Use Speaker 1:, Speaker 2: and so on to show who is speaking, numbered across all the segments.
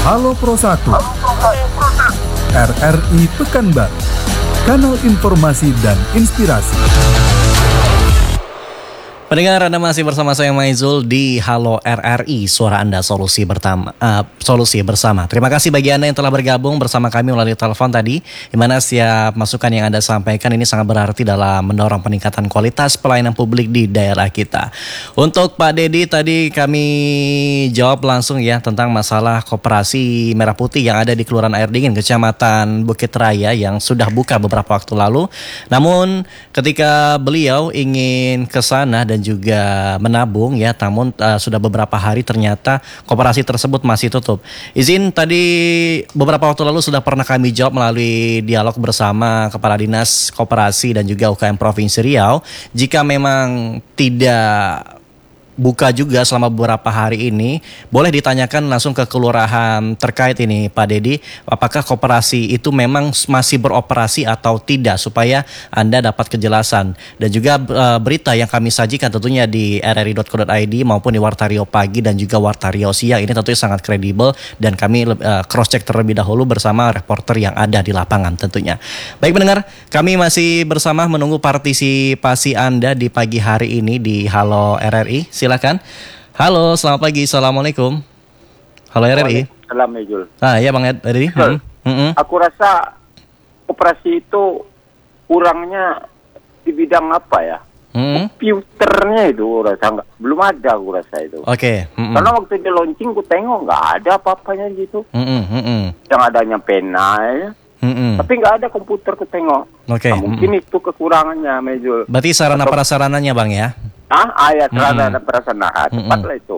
Speaker 1: Halo Pro 1, RRI Pekanbaru, kanal informasi dan inspirasi.
Speaker 2: Pendengar, Anda masih bersama saya Maizul di Halo RRI, suara Anda solusi bersama. Terima kasih bagi Anda yang telah bergabung bersama kami melalui telepon tadi, di mana setiap masukan yang Anda sampaikan ini sangat berarti dalam mendorong peningkatan kualitas pelayanan publik di daerah kita. Untuk Pak Dedi tadi kami jawab langsung ya tentang masalah Koperasi Merah Putih yang ada di Kelurahan Air Dingin, Kecamatan Bukit Raya yang sudah buka beberapa waktu lalu. Namun ketika beliau ingin ke sana dan juga menabung ya, namun sudah beberapa hari ternyata koperasi tersebut masih tutup. Izin tadi beberapa waktu lalu sudah pernah kami jawab melalui dialog bersama Kepala Dinas Koperasi dan juga UKM Provinsi Riau, jika memang tidak buka juga selama beberapa hari ini, boleh ditanyakan langsung ke kelurahan terkait ini Pak Dedi, apakah koperasi itu memang masih beroperasi atau tidak, supaya Anda dapat kejelasan. Dan juga berita yang kami sajikan tentunya di rri.co.id maupun di Warta Riau Pagi dan juga Warta Riau Siang ini tentunya sangat kredibel, dan kami cross check terlebih dahulu bersama reporter yang ada di lapangan tentunya. Baik pendengar, kami masih bersama menunggu partisipasi Anda di pagi hari ini di Halo RRI. Silakan. Halo, selamat pagi. Assalamualaikum. Halo RRI.
Speaker 3: Assalamualaikum.
Speaker 2: Ya Bang Edi.
Speaker 3: Aku rasa koperasi itu kurangnya di bidang apa ya? Komputernya itu rasa belum ada, aku rasa itu.
Speaker 2: Oke.
Speaker 3: Karena waktu di launching aku tengok nggak ada apa-apanya gitu. Yang adanya pena ya. Tapi nggak ada komputer aku tengok.
Speaker 2: Oke.
Speaker 3: Nah, mungkin itu kekurangannya, Mejul.
Speaker 2: Berarti sarana prasarananya Bang ya?
Speaker 3: Ayat sarana prasarana cepatlah itu.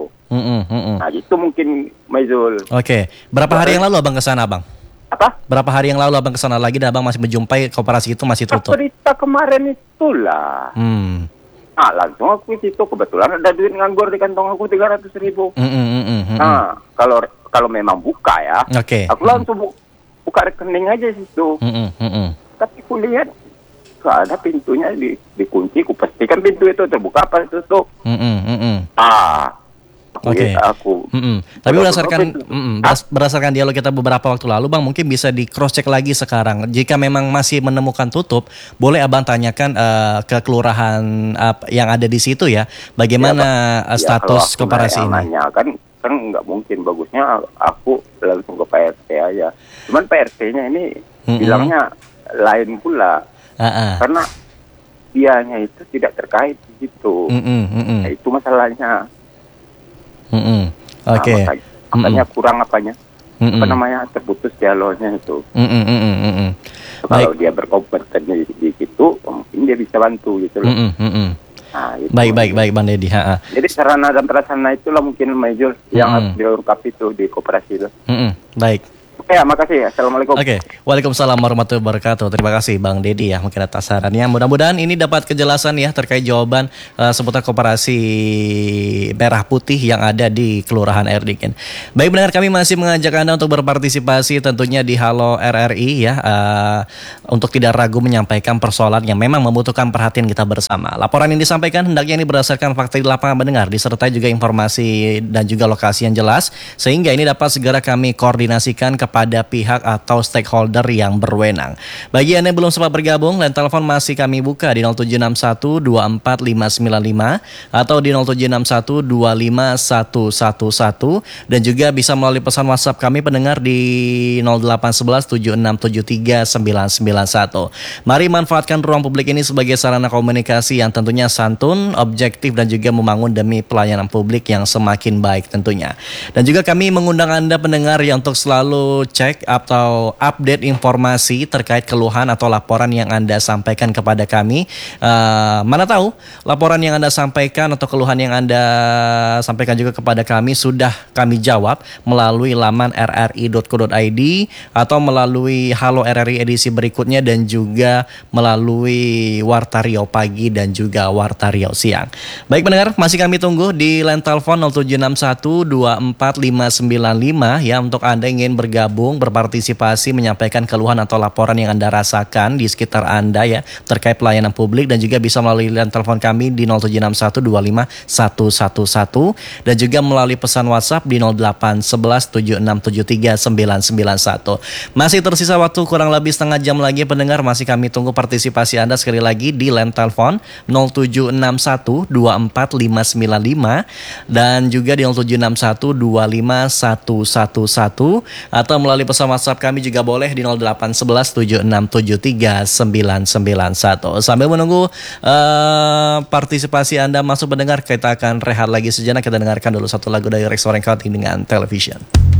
Speaker 3: Nah itu mungkin, Mejul.
Speaker 2: Oke. Berapa hari yang lalu Abang ke sana, Bang?
Speaker 3: Apa?
Speaker 2: Berapa hari yang lalu Abang ke sana lagi dan Abang masih menjumpai koperasi itu masih tutup?
Speaker 3: Berita kemarin itulah. Langsung aku ke situ, kebetulan ada duit nganggur di kantong aku 300.000. Nah, kalau memang buka ya, aku langsung buka rekening aja situ. Tapi aku lihat gak ada pintunya dikunci, aku pastikan pintu itu terbuka apa tutup.
Speaker 2: Tapi berdasarkan dialog kita beberapa waktu lalu Bang, mungkin bisa di cross check lagi sekarang. Jika memang masih menemukan tutup, boleh Abang tanyakan ke kelurahan yang ada di situ ya, bagaimana status koperasi ini.
Speaker 3: Nanya, kan nggak mungkin, bagusnya aku langsung ke Pak RT aja. Cuman Pak RT-nya ini bilangnya lain pula. Karena dianya itu tidak terkait gitu. Nah, itu masalahnya. Makanya kurang apanya? Apa namanya, terputus dialognya itu. Kalau dia berkompeten di situ, mungkin dia bisa bantu gitu loh. Nah, itu.
Speaker 2: Baik Bang Dedi.
Speaker 3: Jadi sarana dan prasarana itulah mungkin major yang harus dilengkapi itu di koperasi itu.
Speaker 2: Baik.
Speaker 3: Ya, makasih. Assalamualaikum.
Speaker 2: Waalaikumsalam warahmatullahi wabarakatuh. Terima kasih Bang Dedi ya mungkin atas sarannya. Mudah-mudahan ini dapat kejelasan ya terkait jawaban seputar koperasi Merah Putih yang ada di Kelurahan Air Dingin. Baik pendengar, kami masih mengajak Anda untuk berpartisipasi tentunya di Halo RRI ya, untuk tidak ragu menyampaikan persoalan yang memang membutuhkan perhatian kita bersama. Laporan yang disampaikan hendaknya ini berdasarkan fakta di lapangan mendengar, disertai juga informasi dan juga lokasi yang jelas, sehingga ini dapat segera kami koordinasikan kepada pihak atau stakeholder yang berwenang. Bagi Anda yang belum sempat bergabung, line telepon masih kami buka di 0761 24595 atau di 0761 25111, dan juga bisa melalui pesan WhatsApp kami pendengar di 0811 7673 991. Mari manfaatkan ruang publik ini sebagai sarana komunikasi yang tentunya santun, objektif dan juga membangun demi pelayanan publik yang semakin baik tentunya. Dan juga kami mengundang Anda pendengar yang untuk selalu cek atau update informasi terkait keluhan atau laporan yang Anda sampaikan kepada kami. Mana tahu laporan yang Anda sampaikan atau keluhan yang Anda sampaikan juga kepada kami sudah kami jawab melalui laman rri.co.id atau melalui Halo RRI edisi berikutnya, dan juga melalui Warta Riau Pagi dan juga Warta Riau Siang. Baik pendengar, masih kami tunggu di line telepon 0761 24595 ya untuk Anda ingin bergabung bergabung, berpartisipasi, menyampaikan keluhan atau laporan yang Anda rasakan di sekitar Anda ya terkait pelayanan publik, dan juga bisa melalui line telepon kami di 076125111 dan juga melalui pesan WhatsApp di 081176739991. Masih tersisa waktu kurang lebih setengah jam lagi pendengar, masih kami tunggu partisipasi Anda sekali lagi di line telepon 0761245595 dan juga di 0761251111 atau melalui pesan WhatsApp kami juga boleh di 081176739991. Sambil menunggu partisipasi Anda masuk pendengar, kita akan rehat lagi sejenak. Kita dengarkan dulu satu lagu dari Rex Orange Counting dengan Television.